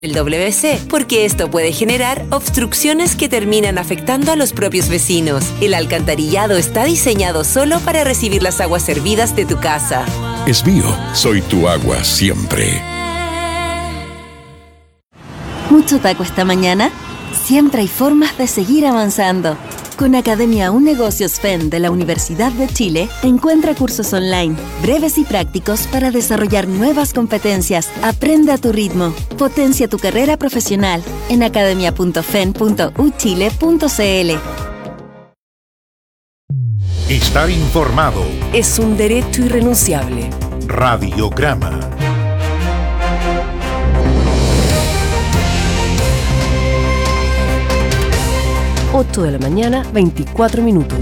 el WC, porque esto puede generar obstrucciones que terminan afectando a los propios vecinos. El alcantarillado está diseñado solo para recibir las aguas servidas de tu casa. Es mío, soy tu agua siempre. ¿Mucho taco esta mañana? Siempre hay formas de seguir avanzando. Con Academia Un Negocios FEN de la Universidad de Chile, encuentra cursos online, breves y prácticos para desarrollar nuevas competencias. Aprende a tu ritmo. Potencia tu carrera profesional en academia.fen.uchile.cl. Estar informado es un derecho irrenunciable. Radiograma. De la mañana, 24 minutos.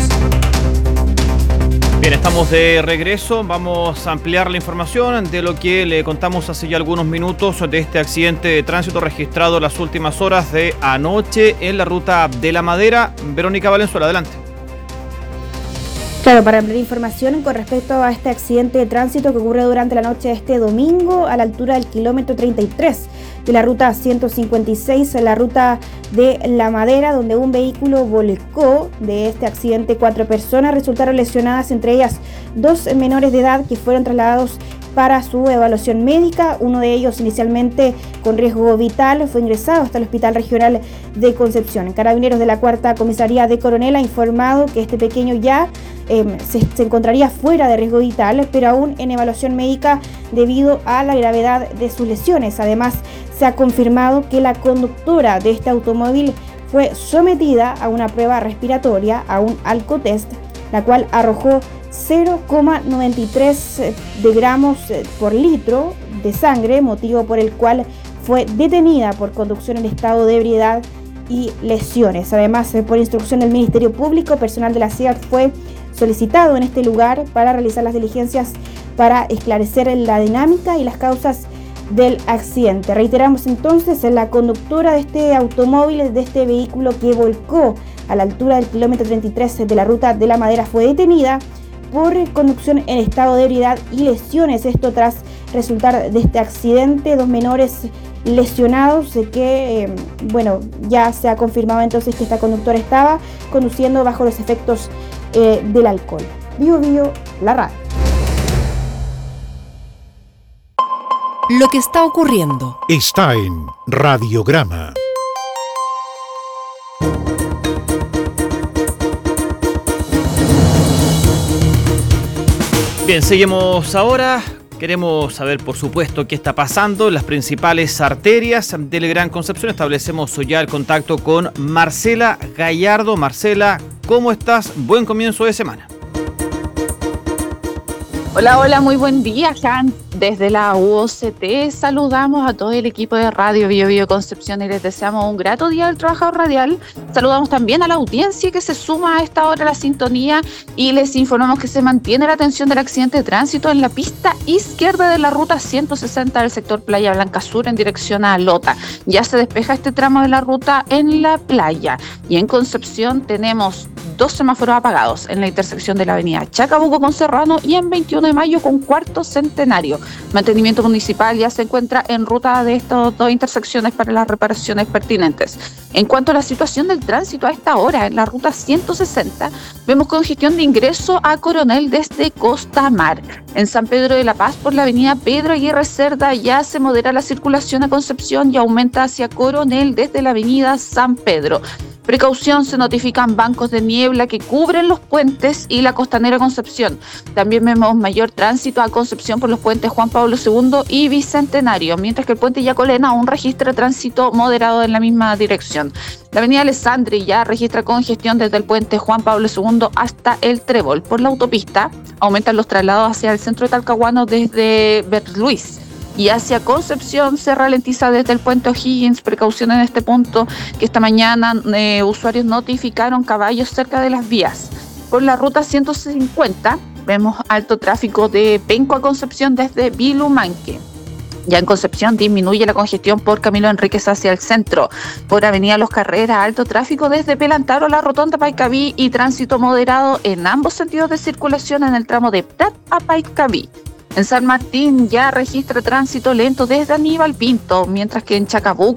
Bien, estamos de regreso. Vamos a ampliar la información de lo que le contamos hace ya algunos minutos de este accidente de tránsito registrado las últimas horas de anoche en la ruta de La Madera. Verónica Valenzuela, adelante. Claro, para ampliar información con respecto a este accidente de tránsito que ocurrió durante la noche de este domingo a la altura del kilómetro 33 de la ruta 156, en la ruta de La Madera, donde un vehículo volcó. De este accidente, 4 personas resultaron lesionadas, entre ellas 2 menores de edad que fueron trasladados para su evaluación médica. Uno de ellos, inicialmente con riesgo vital, fue ingresado hasta el Hospital Regional de Concepción. Carabineros de la Cuarta Comisaría de Coronel ha informado que este pequeño ya se encontraría fuera de riesgo vital, pero aún en evaluación médica debido a la gravedad de sus lesiones. Además, se ha confirmado que la conductora de este automóvil fue sometida a una prueba respiratoria, a un alcotest, la cual arrojó 0,93 de gramos por litro de sangre, motivo por el cual fue detenida por conducción en estado de ebriedad y lesiones. Además, por instrucción del Ministerio Público, personal de la CIAT fue solicitado en este lugar para realizar las diligencias para esclarecer la dinámica y las causas del accidente. Reiteramos entonces, la conductora de este automóvil, de este vehículo que volcó a la altura del kilómetro 33 de la ruta de La Madera, fue detenida por conducción en estado de ebriedad y lesiones. Esto tras resultar de este accidente, 2 menores lesionados que, ya se ha confirmado entonces que esta conductora estaba conduciendo bajo los efectos del alcohol. Bio Bio, la radio. Lo que está ocurriendo está en Radiograma. Bien, seguimos ahora. Queremos saber, por supuesto, qué está pasando en las principales arterias del Gran Concepción. Establecemos ya el contacto con Marcela Gallardo. Marcela, ¿cómo estás? Buen comienzo de semana. Hola, muy buen día, Jan. Desde la UOCT saludamos a todo el equipo de Radio Bio Bio Concepción y les deseamos un grato día del trabajador radial. Saludamos también a la audiencia que se suma a esta hora a la sintonía y les informamos que se mantiene la atención del accidente de tránsito en la pista izquierda de la ruta 160 del sector Playa Blanca Sur en dirección a Lota. Ya se despeja este tramo de la ruta en la playa y en Concepción tenemos 2 semáforos apagados en la intersección de la avenida Chacabuco con Serrano y en 21 de mayo con Cuarto Centenario. Mantenimiento municipal ya se encuentra en ruta de estas 2 intersecciones para las reparaciones pertinentes. En cuanto a la situación del tránsito a esta hora en la ruta 160, vemos congestión de ingreso a Coronel desde Costa Mar. En San Pedro de la Paz por la avenida Pedro Aguirre Cerda ya se modera la circulación a Concepción y aumenta hacia Coronel desde la avenida San Pedro. Precaución, se notifican bancos de niebla que cubren los puentes y la costanera Concepción. También vemos mayor tránsito a Concepción por los puentes Juan Pablo II y Bicentenario, mientras que el puente Yacolena aún registra tránsito moderado en la misma dirección. La avenida Alessandri ya registra congestión desde el puente Juan Pablo II hasta el Trébol. Por la autopista aumentan los traslados hacia el centro de Talcahuano desde Berluis. Y hacia Concepción se ralentiza desde el puente O'Higgins. Precaución en este punto, que esta mañana usuarios notificaron caballos cerca de las vías. Por la ruta 150 vemos alto tráfico de Penco a Concepción desde Vilumanque. Ya en Concepción disminuye la congestión por Camilo Enríquez hacia el centro. Por avenida Los Carreras, alto tráfico desde Pelantaro a la rotonda Paicaví y tránsito moderado en ambos sentidos de circulación en el tramo de Prat a Paicaví. En San Martín ya registra tránsito lento desde Aníbal Pinto, mientras que en Chacabuco